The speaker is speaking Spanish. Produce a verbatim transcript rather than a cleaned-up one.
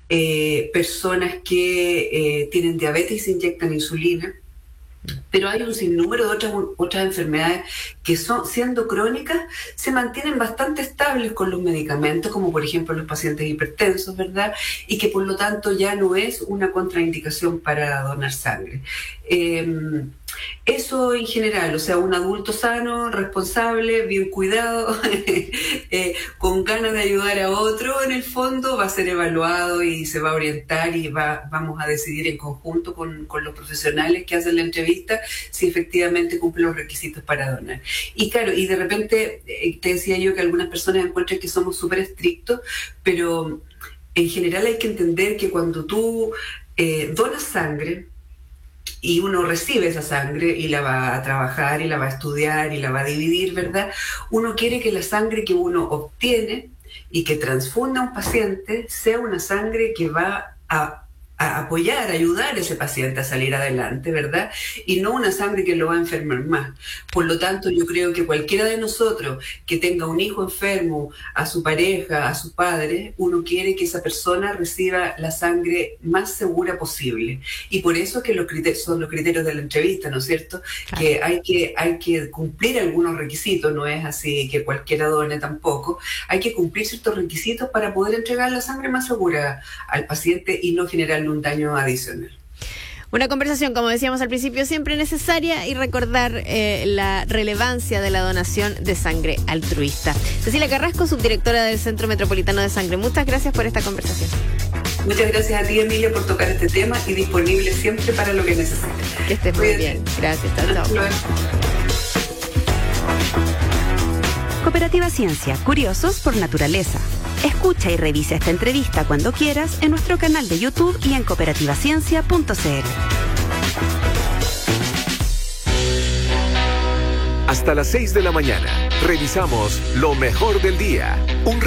eh, personas que eh, tienen diabetes y se inyectan insulina. Pero hay un sinnúmero de otras, otras enfermedades que son, siendo crónicas, se mantienen bastante estables con los medicamentos, como por ejemplo los pacientes hipertensos, ¿verdad? Y que por lo tanto ya no es una contraindicación para donar sangre. Eh, eso en general, o sea, un adulto sano, responsable, bien cuidado, eh, con ganas de ayudar a otro, en el fondo va a ser evaluado y se va a orientar y va, vamos a decidir en conjunto con, con los profesionales que hacen la entrevista si efectivamente cumple los requisitos para donar. Y claro, y de repente eh, te decía yo que algunas personas encuentran que somos súper estrictos, pero en general hay que entender que cuando tú eh, donas sangre, y uno recibe esa sangre y la va a trabajar y la va a estudiar y la va a dividir, ¿verdad? Uno quiere que la sangre que uno obtiene y que transfunda a un paciente sea una sangre que va a, a apoyar, a ayudar a ese paciente a salir adelante, ¿verdad? Y no una sangre que lo va a enfermar más. Por lo tanto, yo creo que cualquiera de nosotros que tenga un hijo enfermo, a su pareja, a su padre, uno quiere que esa persona reciba la sangre más segura posible. Y por eso es que los criterios, son los criterios de la entrevista, ¿no es cierto? Claro. Que hay que hay que cumplir algunos requisitos, no es así que cualquiera done tampoco. Hay que cumplir ciertos requisitos para poder entregar la sangre más segura al paciente y no generarle un daño adicional. Una conversación, como decíamos al principio, siempre necesaria, y recordar eh, la relevancia de la donación de sangre altruista. Cecilia Carrasco, subdirectora del Centro Metropolitano de Sangre, muchas gracias por esta conversación. Muchas gracias a ti, Emilia, por tocar este tema y disponible siempre para lo que necesites. Que estés muy bien. Gracias. Chao, chao. Cooperativa Ciencia, curiosos por naturaleza. Escucha y revisa esta entrevista cuando quieras en nuestro canal de YouTube y en cooperativa ciencia punto c l. Hasta las seis de la mañana, revisamos lo mejor del día. Un